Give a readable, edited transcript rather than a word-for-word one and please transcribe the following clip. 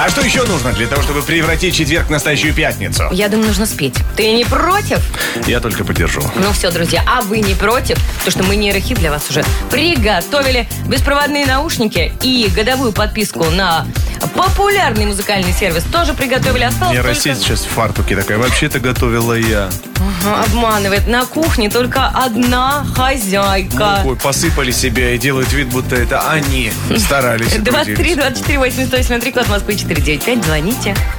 А что еще нужно для того, чтобы превратить четверг в настоящую пятницу? Я думаю, нужно спеть. Ты не против? Я только поддержу. Ну все, друзья, а вы не против? То, что мы нейрохит для вас уже приготовили. Беспроводные наушники и годовую подписку на популярный музыкальный сервис тоже приготовили. Осталось Нейросеть только... сейчас в фартуке такая. Вообще-то готовила я. Ага, обманывает. На кухне только одна хозяйка. Ой, посыпали себя и делают вид, будто это они старались. 23 24 88 183, код Москвы 495. Звоните.